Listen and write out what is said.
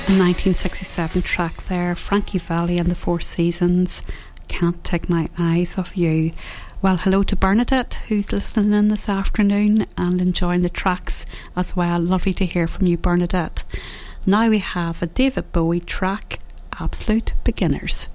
A 1967 track there, Frankie Valli and the Four Seasons, Can't Take My Eyes Off You. Well, hello to Bernadette, who's listening in this afternoon and enjoying the tracks as well. Lovely to hear from you, Bernadette. Now we have a David Bowie track, Absolute Beginners.